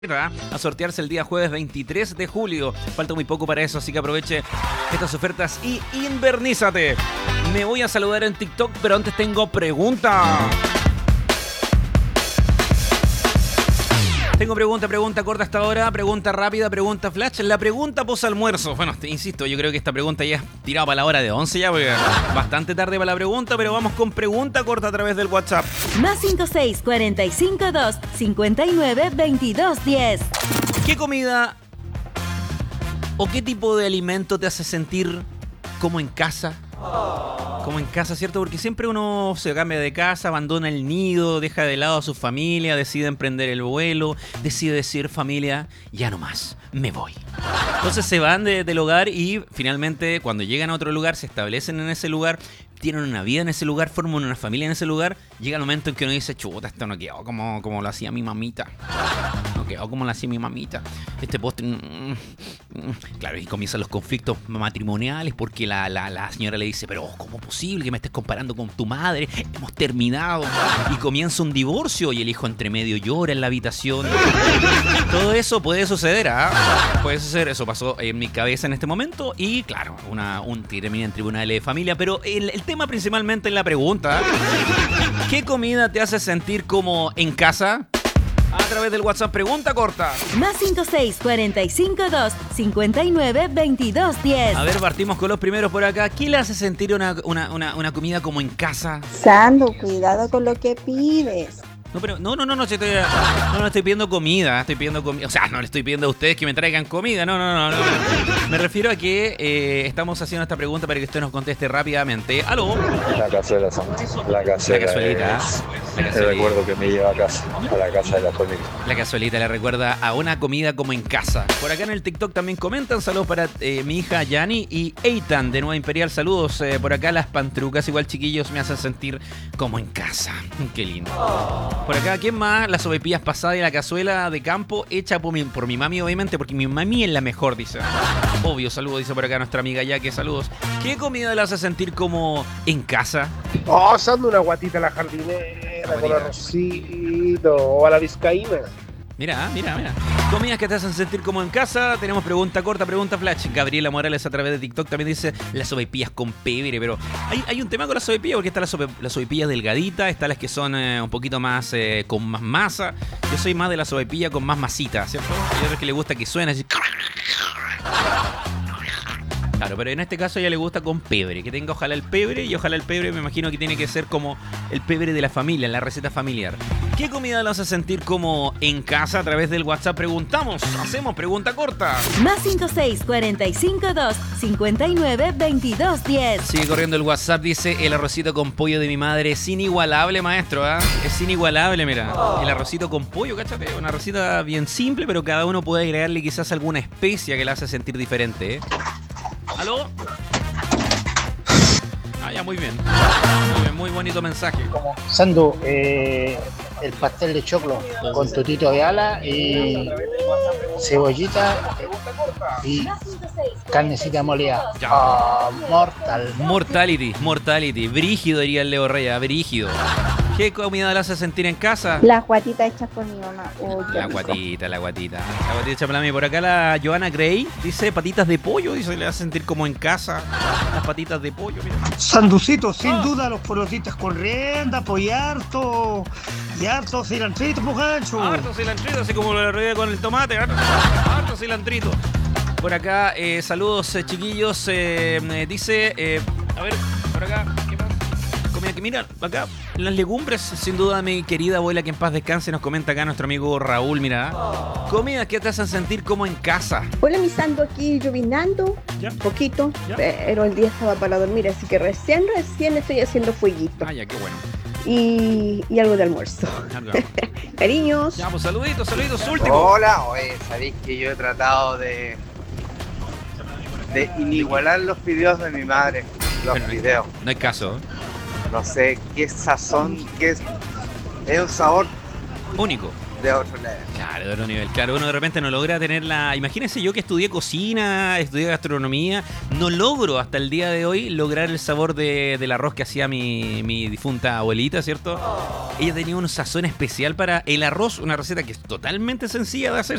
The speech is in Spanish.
a sortearse el día jueves 23 de julio. Falta muy poco para eso, así que aproveche estas ofertas y invernízate. Me voy a saludar en TikTok, pero antes tengo pregunta. Tengo pregunta corta hasta ahora, pregunta rápida, pregunta flash. La pregunta post-almuerzo. Bueno, insisto, yo creo que esta pregunta ya es tirada para la hora de 11 ya, porque bastante tarde para la pregunta, pero vamos con pregunta corta a través del WhatsApp. +56 45 2 59 22 10. ¿Qué comida o qué tipo de alimento te hace sentir como en casa? Como en casa, ¿cierto? Porque siempre uno se cambia de casa, abandona el nido, deja de lado a su familia, decide emprender el vuelo, decide decir, familia, ya no más, me voy. Entonces se van del hogar y finalmente cuando llegan a otro lugar, se establecen en ese lugar, tienen una vida en ese lugar, forman una familia en ese lugar. Llega el momento en que uno dice, chuta, esto no quedó como lo hacía mi mamita. No quedó como lo hacía mi mamita. Este postre... Claro, y comienzan los conflictos matrimoniales porque la señora le dice, pero ¿cómo es posible que me estés comparando con tu madre? Hemos terminado. Y comienza un divorcio y el hijo entre medio llora en la habitación. Todo eso puede suceder, ¿ah? Puede suceder, eso pasó en mi cabeza en este momento. Y claro, un termina en tribunales de familia. Pero el tema principalmente en la pregunta, ¿qué comida te hace sentir como en casa? A través del WhatsApp, pregunta corta. +56 45 2 59 22 10. A ver, partimos con los primeros por acá. ¿Qué le hace sentir una comida como en casa? Sandro, cuidado con lo que pides. No, pero no estoy pidiendo comida, estoy pidiendo comida. O sea, no le estoy pidiendo a ustedes que me traigan comida, no. Me refiero a que estamos haciendo esta pregunta para que usted nos conteste rápidamente. ¿Aló? La cazuela, la cazuela. La cazuelita. El recuerdo que me lleva a casa, a la casa de la familia. La cazuelita le recuerda a una comida como en casa. Por acá en el TikTok también comentan. Saludos para mi hija Yani y Eitan de Nueva Imperial. Saludos. Por acá las pantrucas, igual chiquillos, me hacen sentir como en casa. Qué lindo. Por acá, ¿quién más? Las sopaipillas pasadas y la cazuela de campo hecha por mi mami, obviamente, porque mi mami es la mejor, dice. Obvio, saludos, dice por acá nuestra amiga Yaque, saludos. ¿Qué comida le hace sentir como en casa? Oh, usando una guatita a la jardinera con arrocito o a la vizcaína. Mira. Comidas que te hacen sentir como en casa. Tenemos pregunta corta, pregunta flash. Gabriela Morales a través de TikTok también dice las sopaipillas con pebre. Pero hay un tema con las sopaipillas porque está la sopaipilla delgadita, está las que son un poquito más con más masa. Yo soy más de la sopaipilla con más masita, ¿cierto? Hay otros que le gusta que suene así. Claro, pero en este caso a ella le gusta con pebre, que tenga ojalá el pebre, y ojalá el pebre me imagino que tiene que ser como el pebre de la familia, la receta familiar. ¿Qué comida lo hace sentir como en casa? A través del WhatsApp preguntamos, hacemos pregunta corta. +56 45 2 59 22 10. Sigue corriendo el WhatsApp, dice el arrocito con pollo de mi madre es inigualable, maestro, ¿eh? Es inigualable, mira. El arrocito con pollo, cáchate, una receta bien simple, pero cada uno puede agregarle quizás alguna especia que la hace sentir diferente, ¿eh? ¿Aló? Ah, ya, muy bien. Muy bonito mensaje. Sandu, el pastel de choclo con tutito de ala y cebollita y carnecita molida. Mortality. Brígido diría el Leo Reyes, brígido. ¿Qué comida le hace sentir en casa? Las guatitas hechas por mi mamá. Uy, La guatita. La guatita hecha para mí. Por acá la Joana Gray dice patitas de pollo. Dice, le hace sentir como en casa. Las patitas de pollo, mira. Sanducito, sin duda, los porotitas con rienda, harto cilantrito, pues gancho. Harto cilantrito, así como lo regué con el tomate. Harto cilantrito. Por acá, saludos chiquillos. Dice, a ver, por acá, ¿qué más? Comida que mira, acá, las legumbres, sin duda mi querida abuela que en paz descanse, nos comenta acá nuestro amigo Raúl, mira. Comidas que te hacen sentir como en casa. Hola, mi Sandro, aquí llovinando un poquito, pero el día estaba para dormir, así que recién estoy haciendo fueguito. Ah, ya, qué bueno. Y algo de almuerzo. Cariños. Ya, pues saluditos, último. Hola, oye, sabéis que yo he tratado de inigualar los videos de mi madre, videos. No hay caso. No sé qué sazón, es un sabor único. de otro nivel. Claro, de otro nivel. Claro, uno de repente no logra tener la... Imagínense yo que estudié cocina, estudié gastronomía, no logro hasta el día de hoy lograr el sabor del arroz que hacía mi difunta abuelita, ¿cierto? Ella tenía un sazón especial para el arroz, una receta que es totalmente sencilla de hacer,